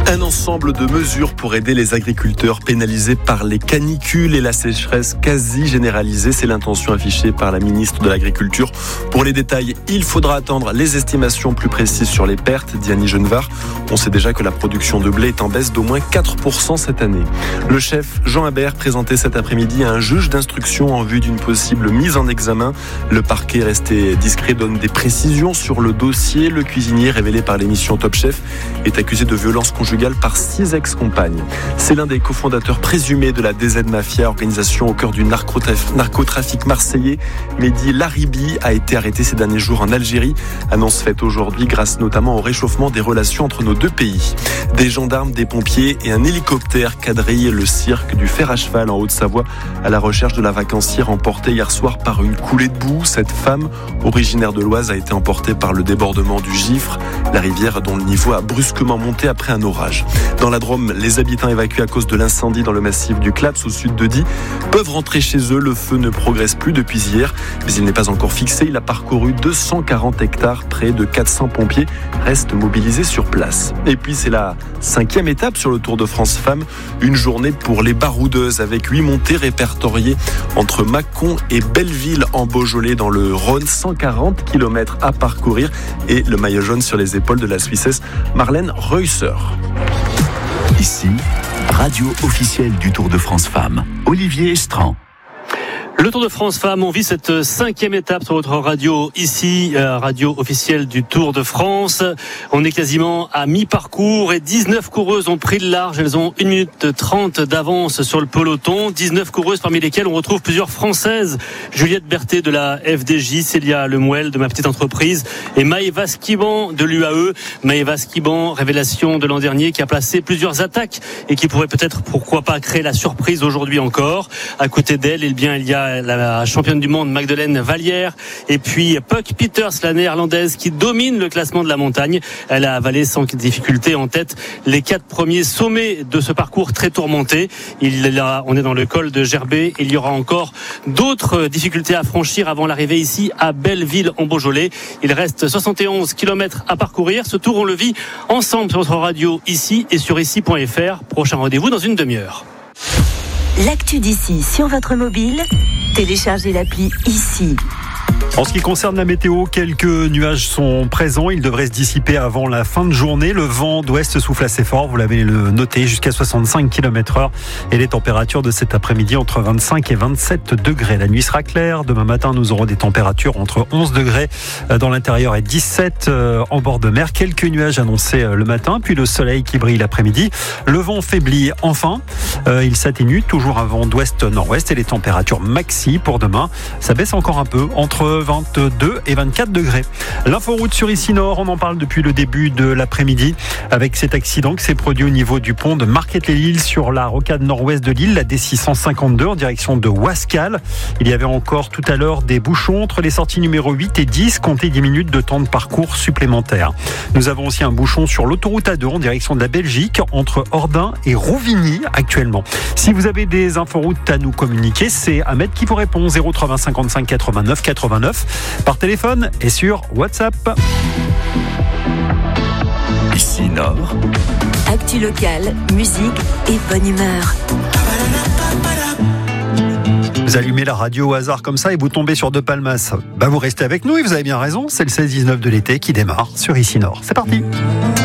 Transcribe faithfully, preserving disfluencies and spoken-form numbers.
Un ensemble de mesures pour aider les agriculteurs pénalisés par les canicules et la sécheresse quasi généralisée. C'est l'intention affichée par la ministre de l'Agriculture. Pour les détails, il faudra attendre les estimations plus précises sur les pertes, dit Annie Genevard. On sait déjà que la production de blé est en baisse d'au moins quatre pour cent cette année. Le chef Jean Habert présenté cet après-midi à un juge d'instruction en vue d'une possible mise en examen. Le parquet resté discret donne des précisions sur le dossier. Le cuisinier révélé par l'émission Top Chef est accusé de violence conjugale par six ex-compagnes. C'est l'un des cofondateurs présumés de la D Z Mafia, organisation au cœur du narcotraf- narcotrafic marseillais. Mehdi Laribi a été arrêté ces derniers jours en Algérie. Annonce faite aujourd'hui grâce notamment au réchauffement des relations entre nos deux pays. Des gendarmes, des pompiers et un hélicoptère quadrillent le cirque du Fer à Cheval en Haute-Savoie à la recherche de la vacancière emportée hier soir par une coulée de boue. Cette femme, originaire de l'Oise, a été emportée par le débordement du Gifre, la rivière dont le niveau a brusquement monté après un orage. Dans la Drôme, les habitants évacués à cause de l'incendie dans le massif du Claps au sud de Die peuvent rentrer chez eux. Le feu ne progresse plus depuis hier, mais il n'est pas encore fixé. Il a parcouru deux cent quarante hectares. Près de quatre cents pompiers restent mobilisés sur place. Et puis c'est la cinquième étape sur le Tour de France Femmes. Une journée pour les baroudeuses avec huit montées répertoriées entre Mâcon et Belleville en Beaujolais dans le Rhône. cent quarante kilomètres à parcourir et le maillot jaune sur les épaules de la Suissesse Marlène Reusser. Ici, radio officielle du Tour de France Femmes, Olivier Estran. Le Tour de France Femmes, on vit cette cinquième étape sur votre radio, ici, euh, radio officielle du Tour de France. On est quasiment à mi-parcours et dix-neuf coureuses ont pris le large. Elles ont une minute trente d'avance sur le peloton. dix-neuf coureuses parmi lesquelles on retrouve plusieurs Françaises. Juliette Berthet de la F D J, Célia Lemuel de Ma Petite Entreprise et Maëva Skiban de l'U A E. Maëva Skiban, révélation de l'an dernier, qui a placé plusieurs attaques et qui pourrait peut-être, pourquoi pas, créer la surprise aujourd'hui encore. À côté d'elle, eh bien, il y a la championne du monde Magdeleine Vallière et puis Puck Peters, la néerlandaise qui domine le classement de la montagne. Elle a avalé sans difficulté en tête les quatre premiers sommets de ce parcours très tourmenté. Il y a, on est dans le col de Gerbet. Il y aura encore d'autres difficultés à franchir avant l'arrivée ici à Belleville en Beaujolais. Il reste soixante et onze kilomètres à parcourir. Ce tour, on le vit ensemble sur notre radio ici et sur ici point f r. Prochain rendez-vous dans une demi-heure. L'actu d'ici sur votre mobile, téléchargez l'appli ici. En ce qui concerne la météo, quelques nuages sont présents. Ils devraient se dissiper avant la fin de journée. Le vent d'ouest souffle assez fort, vous l'avez noté, jusqu'à soixante-cinq kilomètres heure. Et les températures de cet après-midi entre vingt-cinq et vingt-sept degrés. La nuit sera claire. Demain matin, nous aurons des températures entre onze degrés dans l'intérieur et dix-sept en bord de mer. Quelques nuages annoncés le matin, puis le soleil qui brille l'après-midi. Le vent faiblit enfin. Il s'atténue, toujours un vent d'ouest-nord-ouest. Et les températures maxi pour demain, ça baisse encore un peu, entre vingt-deux et vingt-quatre degrés. L'inforoute sur Ici Nord, on en parle depuis le début de l'après-midi avec cet accident qui s'est produit au niveau du pont de Marquette-les-Lilles sur la rocade nord-ouest de l'île, la D six cent cinquante-deux en direction de Wascal. Il y avait encore tout à l'heure des bouchons entre les sorties numéro huit et dix, comptez dix minutes de temps de parcours supplémentaire. Nous avons aussi un bouchon sur l'autoroute A deux en direction de la Belgique entre Ordin et Rouvigny actuellement. Si vous avez des inforoutes à nous communiquer, c'est Ahmed qui vous répond. Zéro trois vingt cinquante-cinq quatre-vingt-neuf quatre-vingt-neuf par téléphone et sur WhatsApp. Ici Nord. Actu locale, musique et bonne humeur. Vous allumez la radio au hasard comme ça et vous tombez sur De Palmas. Bah vous restez avec nous et vous avez bien raison, c'est le seize dix-neuf de l'été qui démarre sur Ici Nord. C'est parti.